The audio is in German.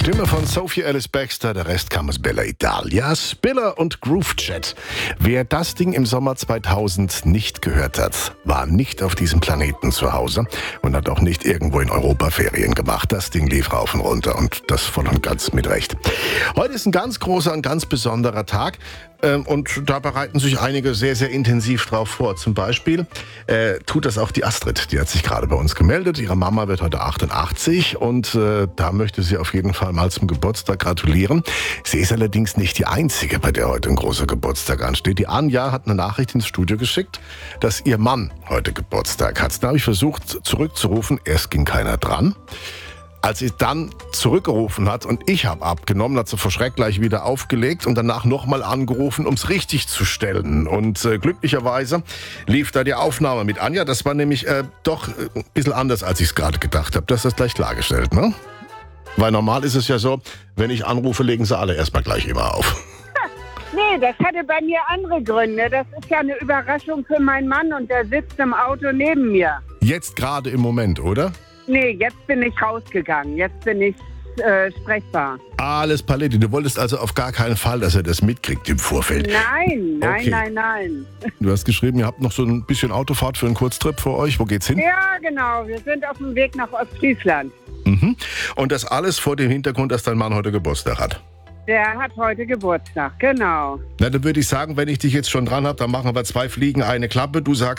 Stimme von Sophie Ellis Bextor, der Rest kam aus Bella Italia. Spiller und Groove Chat. Wer das Ding im Sommer 2000 nicht gehört hat, war nicht auf diesem Planeten zu Hause und hat auch nicht irgendwo in Europa Ferien gemacht. Das Ding lief rauf und runter und das voll und ganz mit Recht. Heute ist ein ganz großer und ganz besonderer Tag. Und da bereiten sich einige sehr, sehr intensiv drauf vor. Zum Beispiel tut das auch die Astrid. Die hat sich gerade bei uns gemeldet. Ihre Mama wird heute 88 und da möchte sie auf jeden Fall mal zum Geburtstag gratulieren. Sie ist allerdings nicht die Einzige, bei der heute ein großer Geburtstag ansteht. Die Anja hat eine Nachricht ins Studio geschickt, dass ihr Mann heute Geburtstag hat. Da habe ich versucht zurückzurufen. Erst ging keiner dran. Als sie dann zurückgerufen hat und ich habe abgenommen, hat sie vor Schreck gleich wieder aufgelegt und danach nochmal angerufen, um es richtig zu stellen. Und glücklicherweise lief da die Aufnahme mit Anja. Das war nämlich doch ein bisschen anders, als ich es gerade gedacht habe. Das ist gleich klargestellt, ne? Weil normal ist es ja so, wenn ich anrufe, legen sie alle erstmal gleich immer auf. Nee, das hatte bei mir andere Gründe. Das ist ja eine Überraschung für meinen Mann und der sitzt im Auto neben mir. Jetzt gerade im Moment, oder? Nee, jetzt bin ich rausgegangen. Jetzt bin ich sprechbar. Alles Paletti. Du wolltest also auf gar keinen Fall, dass er das mitkriegt im Vorfeld. Nein, Okay. nein. Du hast geschrieben, ihr habt noch so ein bisschen Autofahrt für einen Kurztrip vor euch. Wo geht's hin? Ja, genau. Wir sind auf dem Weg nach Ostfriesland. Mhm. Und das alles vor dem Hintergrund, dass dein Mann heute Geburtstag hat. Der hat heute Geburtstag, genau. Na, dann würde ich sagen, wenn ich dich jetzt schon dran habe, dann machen wir 2 Fliegen, eine Klappe. Du sagst